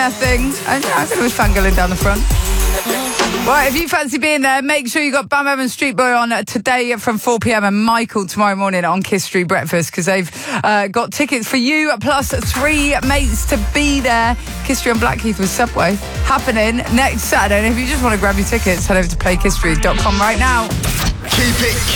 their thing. And I think it was fangirling down the front. Right, if you fancy being there, make sure you got Bam Bam and Street Boy on today from 4 p.m. and Michael tomorrow morning on Kiss Street Breakfast, because they've got tickets for you plus 3 mates to be there. Kiss Street on Blackheath with Subway happening next Saturday. And if you just want to grab your tickets, head over to playkissstreet.com right now. Keep it